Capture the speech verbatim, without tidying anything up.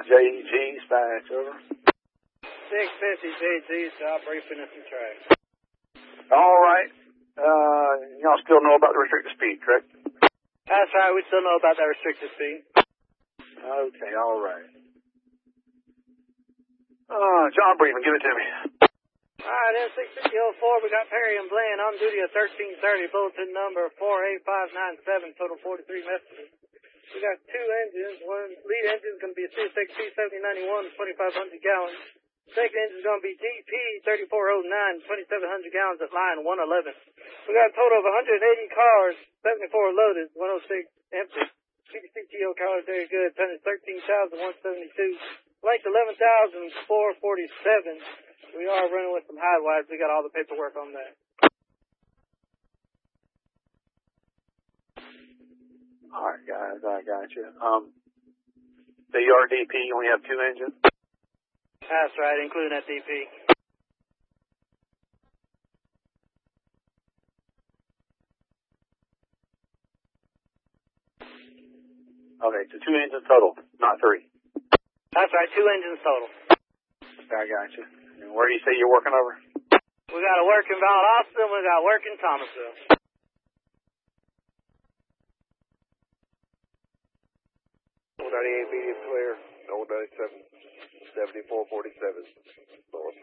J G, dispatch, over. six fifty J G, stop briefing us some track. All right. Uh, y'all still know about the restricted speed, correct? That's right, we still know about that restricted speed. Okay, all right. Uh, John Briefing, give it to me. All right, M six fifty oh four, we got Perry and Blaine on duty at thirteen thirty, bulletin number four eight five nine seven, total forty-three messages. We got two engines. One lead engine is going to be a C S X P seventy ninety-one, twenty-five hundred gallons. Second engine is going to be D P thirty-four oh nine, twenty-seven hundred gallons at line one eleven. We got a total of one hundred eighty cars, seventy-four loaded, one oh six empty. C T O cars very good, tonnage thirteen thousand one hundred seventy-two. Length eleven thousand four hundred forty-seven. We are running with some high wides. We got all the paperwork on that. All right, guys, I got you. Um, the E R D P, you only have two engines? That's right, including that D P. Okay, so two engines total, not three. That's right, two engines total. I got you. And where do you say you're working over? We got a work in Valdosta, we got work in Thomasville. ninety-eight medium clear, no ninety-seven, seventy-four forty-seven.